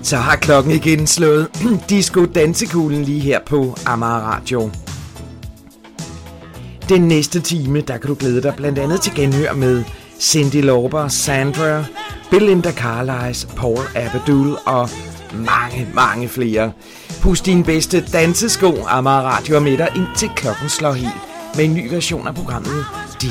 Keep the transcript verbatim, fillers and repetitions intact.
Så har klokken igen slået disco dansekuglen lige her på Amager Radio. Den næste time, der kan du glæde dig blandt andet til genhør med Cyndi Lauper, Sandra, Belinda Carlisle, Paul Abdul og mange, mange flere. Pust dine bedste dansesko, Amager Radio er med dig indtil klokken slår helt med en ny version af programmet